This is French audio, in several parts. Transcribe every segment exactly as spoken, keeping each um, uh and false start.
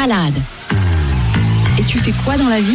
Malade. Et tu fais quoi dans la vie ?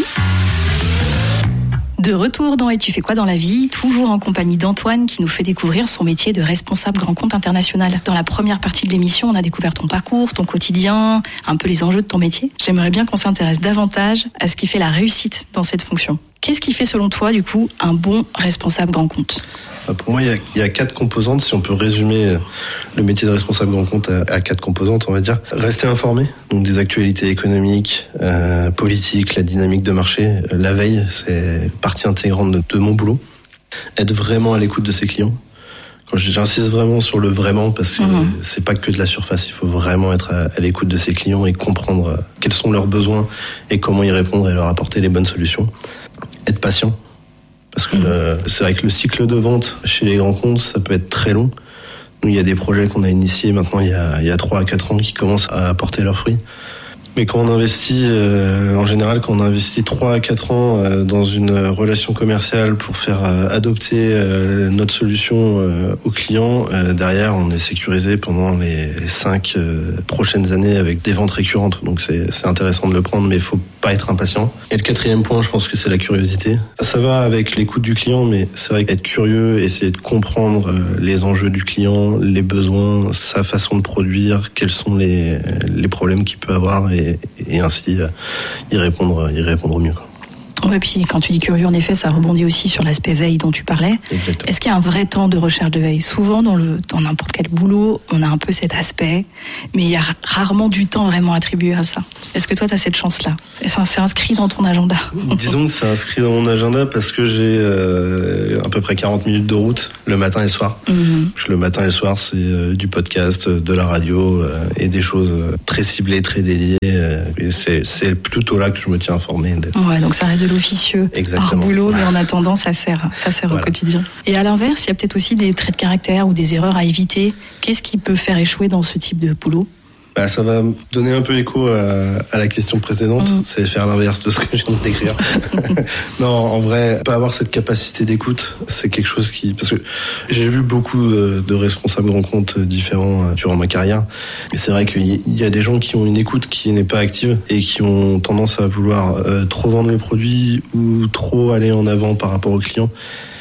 De retour dans Et tu fais quoi dans la vie, toujours en compagnie d'Antoine qui nous fait découvrir son métier de responsable grand compte international. Dans la première partie de l'émission, on a découvert ton parcours, ton quotidien, un peu les enjeux de ton métier. J'aimerais bien qu'on s'intéresse davantage à ce qui fait la réussite dans cette fonction. Qu'est-ce qui fait selon toi, du coup, un bon responsable grand compte ? Pour moi, il y, a, il y a quatre composantes. Si on peut résumer le métier de responsable grand compte à, à quatre composantes, on va dire. Rester informé, donc des actualités économiques, euh, politiques, la dynamique de marché. La veille, c'est partie intégrante de, de mon boulot. Être vraiment à l'écoute de ses clients. Quand j'insiste vraiment sur le vraiment, parce que mmh. c'est pas que de la surface. Il faut vraiment être à, à l'écoute de ses clients et comprendre quels sont leurs besoins et comment y répondre et leur apporter les bonnes solutions. Être patient. Parce que le, c'est vrai que le cycle de vente chez les grands comptes, ça peut être très long. Nous, il y a des projets qu'on a initiés maintenant il y a, il y a trois à quatre ans qui commencent à apporter leurs fruits. Mais quand on investit, euh, en général, quand on investit trois à quatre ans euh, dans une relation commerciale pour faire euh, adopter euh, notre solution euh, aux clients, euh, derrière, on est sécurisé pendant les cinq euh, prochaines années avec des ventes récurrentes. Donc c'est, c'est intéressant de le prendre, mais il faut pas être impatient. Et le quatrième point, je pense que c'est la curiosité. Ça va avec l'écoute du client, mais c'est vrai qu'être curieux, essayer de comprendre euh, les enjeux du client, les besoins, sa façon de produire, quels sont les, les problèmes qu'il peut avoir et et ainsi y répondre, y répondre au mieux. Ouais, puis quand tu dis curieux, en effet, ça rebondit aussi sur l'aspect veille dont tu parlais. Exactement. Est-ce qu'il y a un vrai temps de recherche de veille ? Souvent, dans, le, dans n'importe quel boulot, on a un peu cet aspect, mais il y a rarement du temps vraiment attribué à ça. Est-ce que toi, tu as cette chance-là ? C'est, c'est inscrit dans ton agenda ? Disons que c'est inscrit dans mon agenda parce que j'ai euh, à peu près quarante minutes de route le matin et le soir. Mm-hmm. Le matin et le soir, c'est euh, du podcast, de la radio euh, et des choses très ciblées, très dédiées. Euh, et c'est, c'est plutôt là que je me tiens informé. D'être... Ouais, donc ça reste de l'officieux hors boulot, mais en attendant, ça sert, ça sert voilà. Au quotidien. Et à l'inverse, il y a peut-être aussi des traits de caractère ou des erreurs à éviter. Qu'est-ce qui peut faire échouer dans ce type de boulot ? Bah, ça va donner un peu écho à, à la question précédente, mmh. c'est faire l'inverse de ce que je viens de décrire. Non, en vrai, pas avoir cette capacité d'écoute, c'est quelque chose qui... Parce que j'ai vu beaucoup de, de responsables grands comptes différents durant ma carrière, et c'est vrai qu'il y a des gens qui ont une écoute qui n'est pas active et qui ont tendance à vouloir euh, trop vendre le produit ou trop aller en avant par rapport aux clients.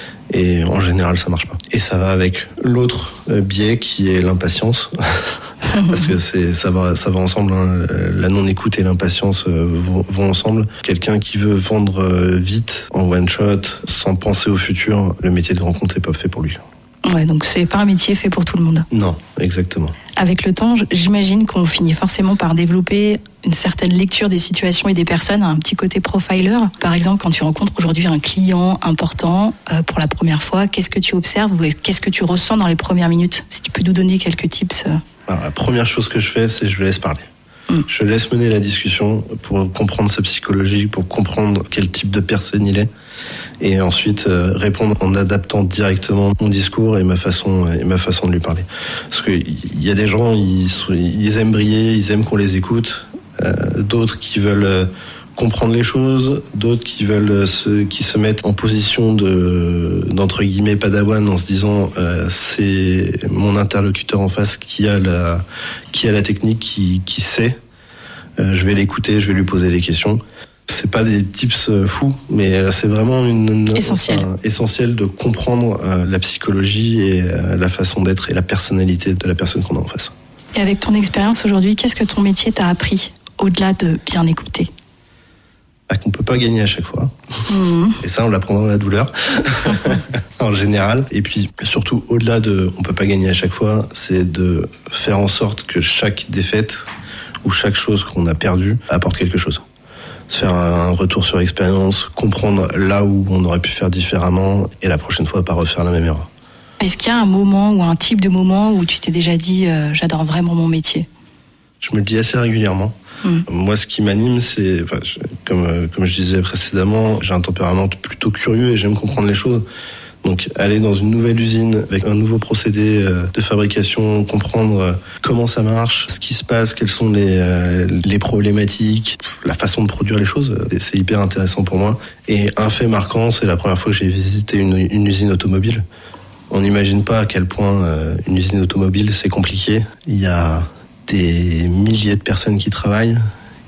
Et en général, ça marche pas. Et ça va avec l'autre biais qui est l'impatience. Parce que c'est, ça va, ça va ensemble, hein. La non-écoute et l'impatience vont, vont ensemble. Quelqu'un qui veut vendre vite, en one shot, sans penser au futur, le métier de grand compte n'est pas fait pour lui. Ouais, donc c'est pas un métier fait pour tout le monde. Non, exactement. Avec le temps, j'imagine qu'on finit forcément par développer une certaine lecture des situations et des personnes, un petit côté profiler. Par exemple, quand tu rencontres aujourd'hui un client important euh, pour la première fois, qu'est-ce que tu observes ou qu'est-ce que tu ressens dans les premières minutes ? Si tu peux nous donner quelques tips. Euh... Alors, la première chose que je fais, c'est que je le laisse parler. Mmh. Je laisse mener la discussion pour comprendre sa psychologie, pour comprendre quel type de personne il est, et ensuite euh, répondre en adaptant directement mon discours et ma façon et ma façon de lui parler. Parce que il y a des gens, ils, sont, ils aiment briller, ils aiment qu'on les écoute, euh, d'autres qui veulent euh, comprendre les choses, d'autres qui veulent se, qui se mettent en position de d'entre guillemets padawan en se disant euh, c'est mon interlocuteur en face qui a la qui a la technique, qui qui sait, euh, je vais l'écouter, je vais lui poser des questions. C'est pas des tips fous, mais c'est vraiment une, essentiel. Un, essentiel de comprendre euh, la psychologie et euh, la façon d'être et la personnalité de la personne qu'on a en face. Et avec ton expérience aujourd'hui, qu'est-ce que ton métier t'a appris au-delà de bien écouter ? Bah, qu'on peut pas gagner à chaque fois. Mmh. Et ça, on l'apprend dans la douleur, en général. Et puis, surtout, au-delà de on peut pas gagner à chaque fois, c'est de faire en sorte que chaque défaite ou chaque chose qu'on a perdue apporte quelque chose. Se faire un retour sur expérience, comprendre là où on aurait pu faire différemment et la prochaine fois, pas refaire la même erreur. Est-ce qu'il y a un moment ou un type de moment où tu t'es déjà dit euh, « j'adore vraiment mon métier » ? Je me le dis assez régulièrement. Mmh. Moi, ce qui m'anime, c'est, enfin, je, comme, euh, comme je disais précédemment, j'ai un tempérament plutôt curieux et j'aime comprendre les choses. Donc, aller dans une nouvelle usine avec un nouveau procédé euh, de fabrication, comprendre euh, comment ça marche, ce qui se passe, quelles sont les, euh, les problématiques, la façon de produire les choses, euh, c'est hyper intéressant pour moi. Et un fait marquant, c'est la première fois que j'ai visité une, une usine automobile. On n'imagine pas à quel point euh, une usine automobile, c'est compliqué. Il y a des milliers de personnes qui travaillent.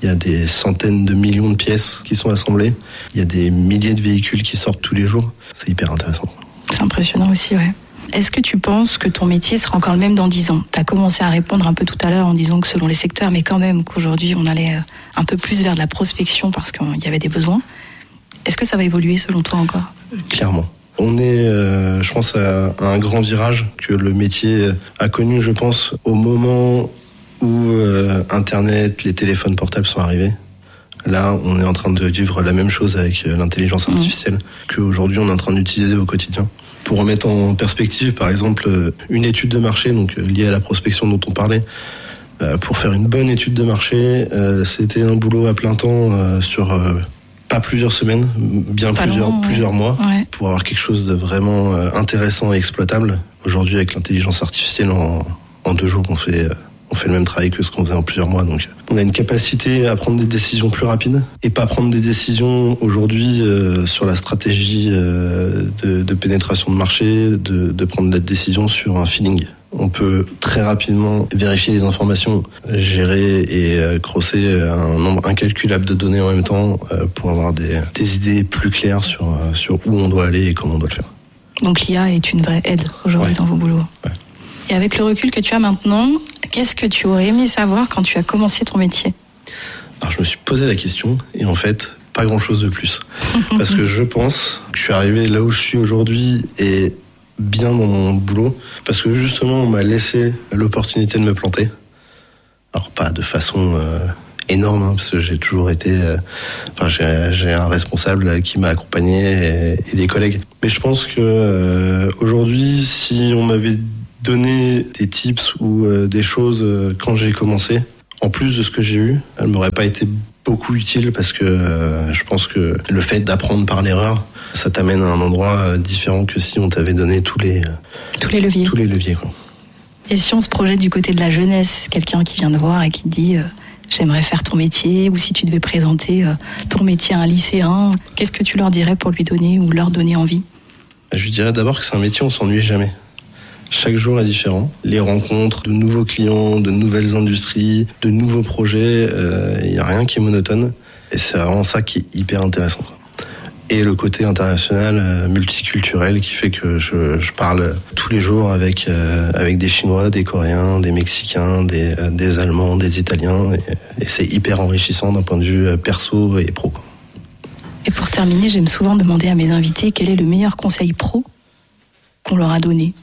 Il y a des centaines de millions de pièces qui sont assemblées. Il y a des milliers de véhicules qui sortent tous les jours. C'est hyper intéressant. C'est impressionnant aussi, ouais. Est-ce que tu penses que ton métier sera encore le même dans dix ans ? Tu as commencé à répondre un peu tout à l'heure en disant que selon les secteurs, mais quand même qu'aujourd'hui on allait un peu plus vers de la prospection parce qu'il y avait des besoins. Est-ce que ça va évoluer selon toi encore ? Clairement. On est, euh, je pense, à un grand virage que le métier a connu, je pense, au moment où euh, Internet, les téléphones portables sont arrivés. Là, on est en train de vivre la même chose avec l'intelligence artificielle mmh. qu'aujourd'hui on est en train d'utiliser au quotidien. Pour remettre en perspective, par exemple, une étude de marché, donc liée à la prospection dont on parlait, euh, pour faire une bonne étude de marché, euh, c'était un boulot à plein temps euh, sur euh, pas plusieurs semaines, bien pas plusieurs, long, plusieurs ouais. mois, ouais. pour avoir quelque chose de vraiment euh, intéressant et exploitable. Aujourd'hui, avec l'intelligence artificielle, en, en deux jours, on fait... Euh, on fait le même travail que ce qu'on faisait en plusieurs mois. Donc, on a une capacité à prendre des décisions plus rapides et pas prendre des décisions aujourd'hui euh, sur la stratégie euh, de, de pénétration de marché, de, de prendre des décisions sur un feeling. On peut très rapidement vérifier les informations, gérer et euh, crosser un nombre incalculable de données en même temps euh, pour avoir des, des idées plus claires sur, euh, sur où on doit aller et comment on doit le faire. Donc l'I A est une vraie aide aujourd'hui ouais. dans vos boulots. Ouais. Et avec le recul que tu as maintenant, qu'est-ce que tu aurais aimé savoir quand tu as commencé ton métier ? Alors je me suis posé la question et en fait, pas grand-chose de plus. Parce que je pense que je suis arrivé là où je suis aujourd'hui et bien dans mon boulot. Parce que justement, on m'a laissé l'opportunité de me planter. Alors pas de façon euh, énorme, hein, parce que j'ai toujours été... Euh, enfin, j'ai, j'ai un responsable qui m'a accompagné et, et des collègues. Mais je pense que euh, aujourd'hui, si on m'avait donner des tips ou euh, des choses euh, quand j'ai commencé, en plus de ce que j'ai eu, elles m'auraient pas été beaucoup utiles parce que euh, je pense que le fait d'apprendre par l'erreur, ça t'amène à un endroit euh, différent que si on t'avait donné tous les, euh, tous les leviers. Tous les leviers quoi. Et si on se projette du côté de la jeunesse, quelqu'un qui vient te voir et qui te dit euh, j'aimerais faire ton métier, ou si tu devais présenter euh, ton métier à un lycéen, qu'est-ce que tu leur dirais pour lui donner ou leur donner envie ? Je lui dirais d'abord que c'est un métier, on s'ennuie jamais. Chaque jour est différent. Les rencontres de nouveaux clients, de nouvelles industries, de nouveaux projets, il euh, n'y a rien qui est monotone. Et c'est vraiment ça qui est hyper intéressant. Et le côté international, euh, multiculturel, qui fait que je, je parle tous les jours avec, euh, avec des Chinois, des Coréens, des Mexicains, des, euh, des Allemands, des Italiens. Et, et c'est hyper enrichissant d'un point de vue perso et pro. Quoi. Et pour terminer, j'aime souvent demander à mes invités quel est le meilleur conseil pro qu'on leur a donné.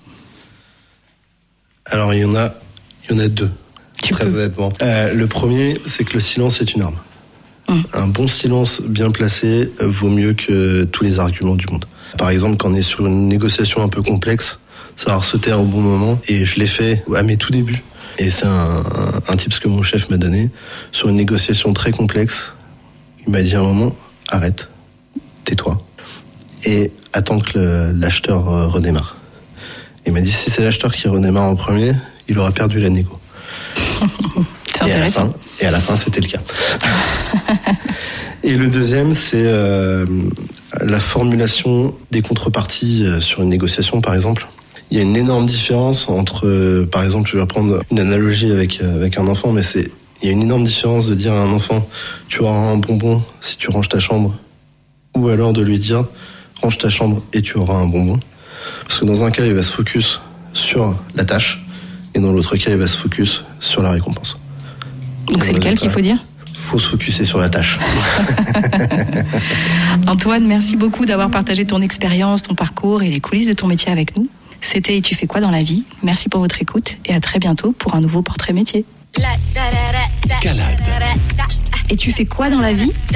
Alors il y en a, il y en a deux, tu très peux. honnêtement. Euh, le premier, c'est que le silence est une arme. Hum. Un bon silence bien placé vaut mieux que tous les arguments du monde. Par exemple, quand on est sur une négociation un peu complexe, savoir se taire au bon moment. Et je l'ai fait à mes tout débuts. Et c'est un, un, un tips que mon chef m'a donné. Sur une négociation très complexe, il m'a dit à un moment, arrête, tais-toi et attends que le, l'acheteur redémarre. Il m'a dit, si c'est l'acheteur qui redémarre en premier, il aura perdu la négo. C'est et intéressant. À la fin, et à la fin, c'était le cas. Et le deuxième, c'est euh, la formulation des contreparties sur une négociation, par exemple. Il y a une énorme différence entre, euh, par exemple, je vais reprendre une analogie avec, euh, avec un enfant, mais c'est, il y a une énorme différence de dire à un enfant, tu auras un bonbon si tu ranges ta chambre, ou alors de lui dire, range ta chambre et tu auras un bonbon. Parce que dans un cas, il va se focus sur la tâche, et dans l'autre cas, il va se focus sur la récompense. Donc c'est lequel qu'il faut dire ? Il faut se focuser sur la tâche. Antoine, merci beaucoup d'avoir partagé ton expérience, ton parcours et les coulisses de ton métier avec nous. C'était Et tu fais quoi dans la vie ? Merci pour votre écoute et à très bientôt pour un nouveau portrait métier. Calade. Et tu fais quoi dans la vie ?